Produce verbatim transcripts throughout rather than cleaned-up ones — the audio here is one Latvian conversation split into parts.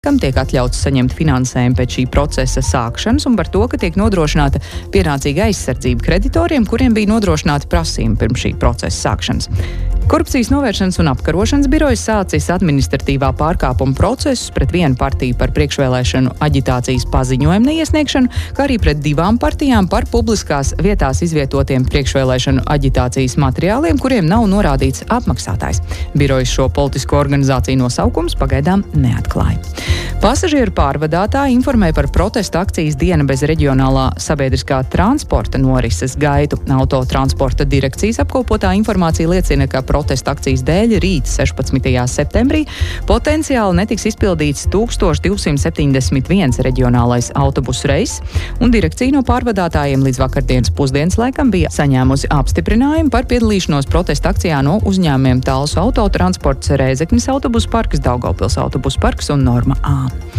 kam tiek atļauts saņemt finansējumu pēc šī procesa sākšanas un par to, ka tiek nodrošināta pienācīga aizsardzība kreditoriem, kuriem bija nodrošināta prasījuma pirms šī procesa sākšanas. Korupcijas novēršanas un apkarošanas birojas sācis administratīvā pārkāpuma procesus pret vienu partiju par priekšvēlēšanu aģitācijas paziņojumu neiesniegšanu, kā arī pret divām partijām par publiskās vietās izvietotiem priekšvēlēšanu aģitācijas materiāliem, kuriem nav norādīts apmaksātājs. Birojas šo politisko organizāciju nosaukums pagaidām neatklāja. Pasažieru pārvadātāji informēja par protesta akcijas Diena bez reģionālā sabiedriskā transporta norises gaitu. Autotransporta direkcijas apkopotā informācija liecina, ka protesta akcijas dēļ rīt sešpadsmitajā septembrī potenciāli netiks izpildīts tūkstoš divsimt septiņdesmit viens reģionālais autobusu reiss, un direkcija no pārvadātājiem līdz vakardienas pusdienas laikam bija saņēmusi apstiprinājumu par piedalīšanos protesta akcijā no uzņēmumiem Talsu autotransports, Rēzeknes autobusu parks, Daugavpils autobusu parks un Norma A.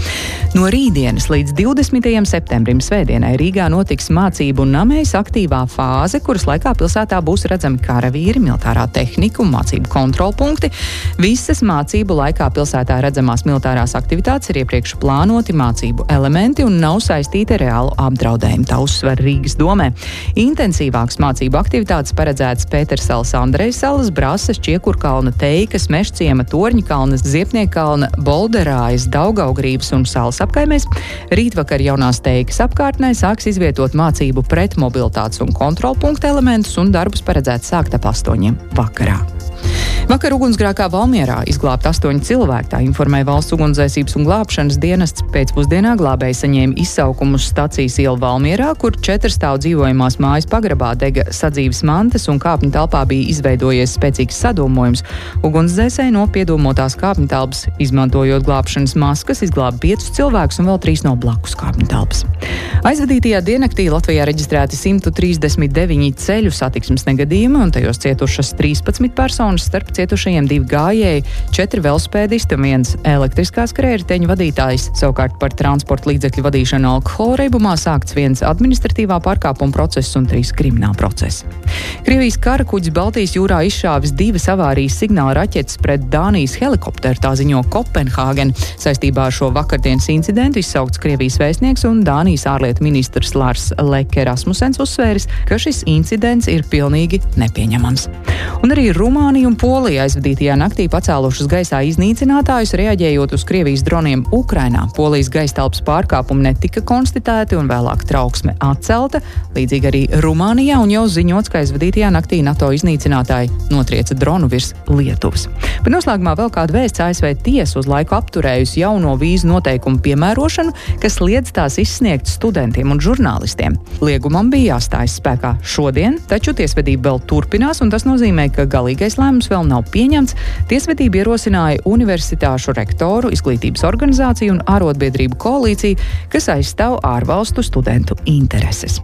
No rītdienas līdz divdesmitajam septembrim svētdienai Rīgā notiks mācību un namejas aktīvā fāze, kuras laikā pilsētā būs redzami karavīri, militārā tehnika un mācību kontrolpunkti. Visas mācību laikā pilsētā redzamās militārās aktivitātes ir iepriekš plānoti mācību elementi un nav saistīti ar reālu apdraudējumu, tā uzsver Rīgas domē. Intensīvākas mācību aktivitātes paredzētas Pētersalas, Andrejsalas, Brases, Čiekurkalna, Teikas, Mežciema, Torņkalna, Ziepniekalna, Bolderājas, Daugavgrības un Salas apkaimēs. Rītvakar jaunās Teikas apkārtnē sāks izvietot mācību pret mobilitātes un kontrolpunktu elementus, un darbus paredzēts sākt ap astoņiem vakarā. Vakar ugunsgrēkā Valmierā izglābt astoņi cilvēki, tā informēja Valsts ugunsdzēsības un glābšanas dienests. Pēcpusdienā glābēji saņēma izsaukumus Stacijas iela Valmierā, kur četrstāv dzīvojamās mājas pagrabā dega sadzīves mantas un kāpņu telpā bija izveidojies spēcīgs sadūmojums. Ugunsdzēsēji no piedomotās kāpņu telpas, izmantojot glābšanas maskas, izglāba piecus cilvēkus un vēl trīs no blakus kāpņu telpas. Aizvadītajā diennaktī Latvijā reģistrēti simt trīsdesmit deviņi ceļu satiksmes negadījumi, un tajos cietušas trīspadsmit personas, starp cietušajiem divi gājēji, četri velosipēdisti un viens elektriskās krērteņu vadītājs. Savukārt par transporta līdzekļu vadīšanu alkohola reibumā sākts viens administratīvā pārkāpuma process un trīs krimināla procesi. Krievijas kara kuģis Baltijas jūrā izšāvis divas avārijas signāla raķetes pret Dānijas helikopteru, tā ziņo Kopenhāgen. Saistībā ar šo vakardienas incidentu izsaukts Krievijas vēstnieks un Dānijas ārlietu ministrs Lars Leke Rasmussens uzsvēris, ka šis incidents ir pilnīgi nepieņemams. Un arī Rumānija un Polija aizvadītajā naktī pacēlušas gaisā iznīcinātājus, reaģējot uz Krievijas droniem Ukrainā. Polijas gaistelpas pārkāpumi netika konstatēti un vēlāk trauksme atcelta, līdzīgi arī Rumānijā, un jau ziņots, ka aizvadītajā naktī NATO iznīcinātāji notrieca dronu virs Lietuvas. Bet noslēgumā vēl kāda vēsts: A S V tiesa uz laiku apturējusi jauno vīzu noteikumu piemērošanu, kas liedz tās izsniegt studentiem un žurnālistiem. Liegumam bija jāstājas spēkā šodien, taču tiesvedība vēl turpinās, un tas nozīmē, ka galīgais lēmums vēl nav pieņemts. Tiesvedība ierosināja universitāšu rektoru, izglītības organizāciju un ārotbiedrību koalīciju, kas aizstāv ārvalstu studentu intereses.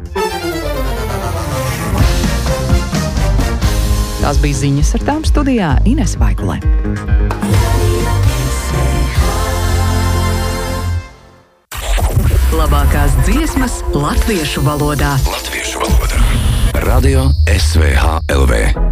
Tās bija ziņas, ar tām studijā Inese Vaigulē. Labākās dziesmas latviešu valodā. Latviešu valodā. Radio S V H L V.